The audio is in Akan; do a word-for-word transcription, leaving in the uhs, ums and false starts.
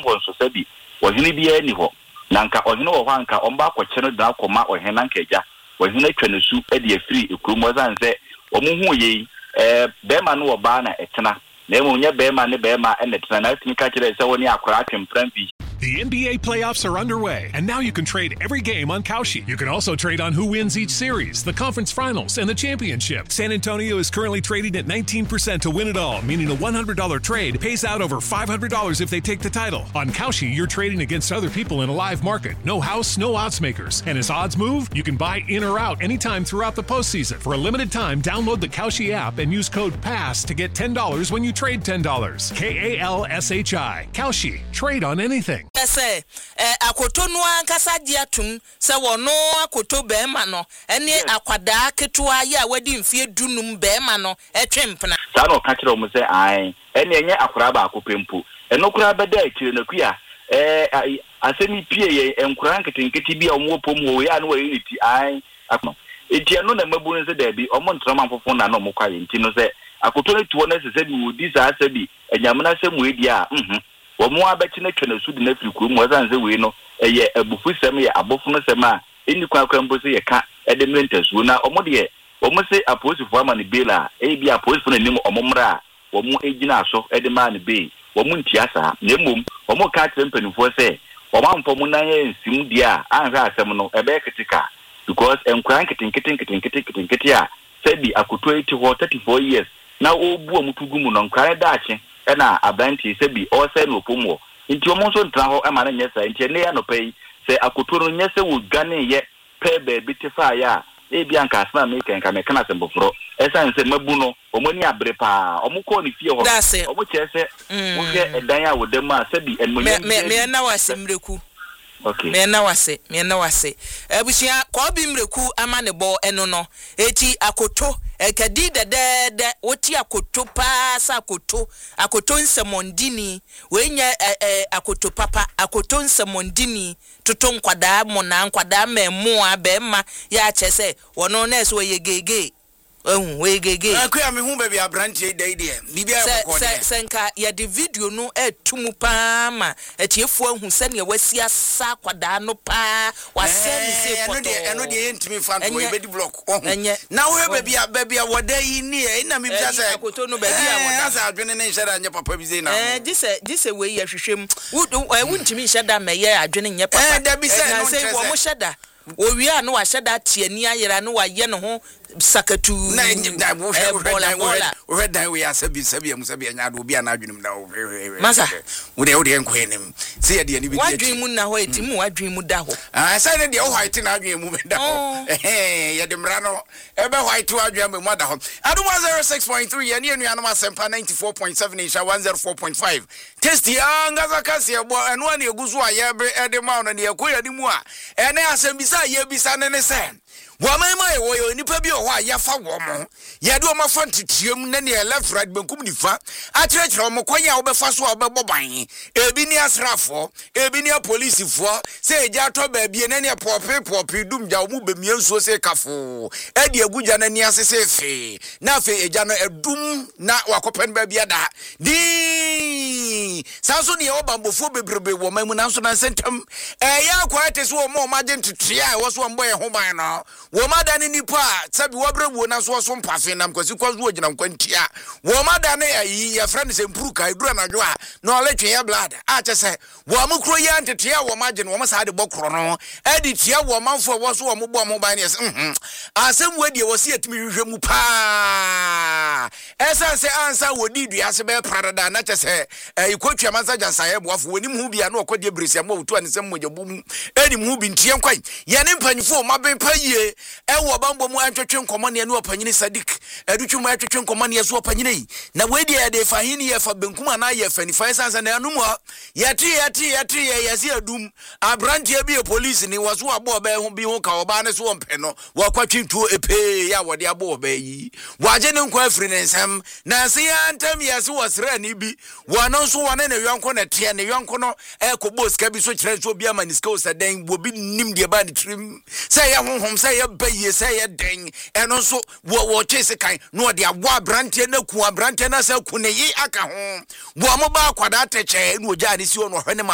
won so sabi ohene bia ni ho nanka ohene wo hanka omba akwache no da akoma ohene nanka eja ohene atwa ne su e de afiri ekromo zanze omuhu ye eh bema no oba na etena na emu nya bema ne bema e netena na timi ka kire se woni akora atwempran bi. The N B A playoffs are underway, and now you can trade every game on Kalshi. You can also trade on who wins each series, the conference finals, and the championship. San Antonio is currently trading at nineteen percent to win it all, meaning a one hundred dollars trade pays out over five hundred dollars if they take the title. On Kalshi, you're trading against other people in a live market. No house, no odds makers. And as odds move, you can buy in or out anytime throughout the postseason. For a limited time, download the Kalshi app and use code PASS to get ten dollars when you trade ten dollars. K A L S H I. Kalshi. Trade on anything. Say eh akoto no ankasa diatum se wono akoto be ma no ene akwada ketua ya wadi mfie dunum be ma no etwempena sa no ka kire mo se ai ene enye akora ba akopempu eno kura beda akire na kuya eh asemi pie ye enkura nketenketi bi omwo pom wo ya no wa unity ai akno enti eno na mabu ne se da bi omo ntrama fofo na no mo kwaye enti no se akoto ne tuo na se se bi wodi sa se bi enyamna se mu edi a mhm Omo abeti na twena su di na friku mu azanze we no eye abufu sem ye abofu no sem a eni kwa kwa mbo se ye ka ede mrentasu na omo de omo se aposifo ama ne bela e bi aposifo na nim omo mra omo ejina aso ede ma ne be omo ntiasa na emom omo ka trempanifo se omo amfo mu nan ye nsim dia anhwa asem no ebe kritika because enkran kitinkiti kitinkiti kitinkiti a se bi akoto eti ho thirty-four years na obu omutugu mu no nkran daache ena abanti se bi o se no pomo nti o mo so ntra ho e ma na nyesa nti ne ya no pei se akoto no nyese wo dwane ye pe be bitifa ya e bi anka asma me kan ka me kana se mbofro e san se mabu no o mo ni abre pa o mo ko ni fie ho o mo che se wo hwe edan a wo dem a se bi en mo me me na wase mreku okay me na wase me na wase ebusia ko bi mreku ama ne bo eno no eti akoto ekadi dedede woti akoto pa sa akoto akoto nsemondini wenya akoto papa akoto nsemondini toto nkwada mo na nkwada memu abema ya chese wono na so yegege ehun we gege akwa me hu baby abranche dai de bibia ko de senka ya de video no etumu pa ma etiefu ahu se ne wasi asa kwada no pa waseni se foto eno de eno de entimi fan ko e bedi block ohun na we baby baby woda yi ni e na me bisa se akoto no baby a woda asa adwene ne nhada nya papa bi ze na eh dise dise we ya hwehwem wo ntimi nhada meye adwene nya papa eh da bi se no se wo mo nhada owi a no wa hyada tiani ayera no wa ye no ho sakatu na na wo hwe dan we asabi sabi am sabi anya do obi ana adwenum na wo masa wo de wo de nkwenem se ye de ni bi wadwen mu na ho etimu wadwen mu da ho ah sai ne de wo white na adwen mu da ho eh ye de mra no e be white adwen mu da ho adu one oh six point three ye ne enu anoma sempa ninety-four point seven isha one oh four point five test ya ngaza kasi ebo enu ana eguzu aye be e de ma no ne yakoya ni mu a ene asem sa ye bisa ne ne se wamama e wo yo nipa bi o ho ya fa wo mo ye de o ma fa ntitiam na ne left right benkum nifa akyerɛkyerɛ mo kwanya wo be fa so wo be boban ebi ni asrafo ebi ni police fo se eja to ba bi na ne pope pope dum ja wo be mie nso se kafo e de aguja na ni asese fe na fe eja no edum na wakopen ba bi ada di sanso ne wo bambofo bebrebe wo mamu na nso na sentam e ya kwa tese wo mo ma je ntitia e wo so mbo ye ho ban no wo madane nipa sabi wabrewo na so so mpafe nam kwasi kwazo ogina nkwantia wo madane ayi ya friend se mpruka idura na dwo a no letwe ya blood a chese wo mukro ya ntetea wo magene wo masa de bokro no edi tia wo manfo wo so wo mbo mo ban yes mhm asem wadie wo se atimi hwehwe mu pa esa se ansa wodi dua se be prada na chese e kwatwa masaja saye boafo woni mu bia na okodie bresia mo otu anisem mogyabu eni mu bi ntie nkwan ye ne mpanyifo maben paye ewo bambo mu antwetwe nkomo ne ne opanyini Sadik edutwe mu antwetwe nkomo ne so opanyini na wedi ya de fahini ye fa benkum na ye fani fa sansa na anu mu yati yati yati ye yasi adum abrantie bi police ni waso abo ba ho bi ho ka oba ne so ompe no wakwatwintuo epe ya wode abo oba yi waje ne nkwa afiri ne nsam na se ya ntam yasi wasra ni bi wano so wane ne yonko na tie ne yonko no e ko boss ka bi so kire so bi amaniska o saden bo bi nim de ba ni trim say ya honhom say ya baye say ya den eno so wo wo chese kan no de abo abrante na ku abrante na sa ku ne yi aka ho bo mo ba kwada teche no ja ni si ono hwene